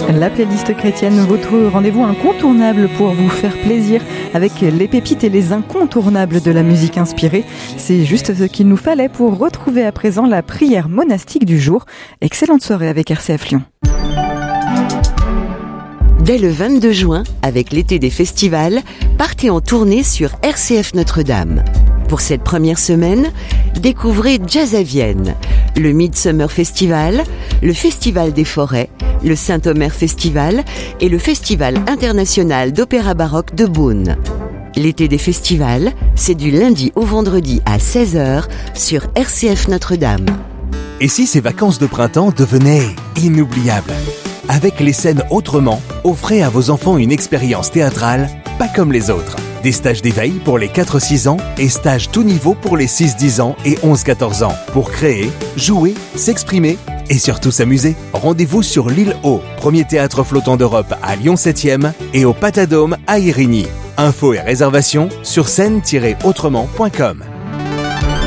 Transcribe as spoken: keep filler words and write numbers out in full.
La playlist chrétienne, votre rendez-vous incontournable pour vous faire plaisir avec les pépites et les incontournables de la musique inspirée. C'est juste ce qu'il nous fallait pour retrouver à présent la prière monastique du jour. Excellente soirée avec R C F Lyon. Dès le vingt-deux juin, avec l'été des festivals, partez en tournée sur R C F Notre-Dame. Pour cette première semaine, découvrez Jazz à Vienne, le Midsummer Festival, le Festival des Forêts, le Saint-Omer Festival et le Festival international d'opéra baroque de Beaune. L'été des festivals, c'est du lundi au vendredi à seize heures sur R C F Notre-Dame. Et si ces vacances de printemps devenaient inoubliables ? Avec les scènes autrement, offrez à vos enfants une expérience théâtrale pas comme les autres. Des stages d'éveil pour les quatre six ans et stages tout niveau pour les six dix ans et onze quatorze ans. Pour créer, jouer, s'exprimer et surtout s'amuser. Rendez-vous sur l'île Haut, premier théâtre flottant d'Europe à Lyon septième et au Patadome à Irigny. Infos et réservations sur scène tiret autrement point com.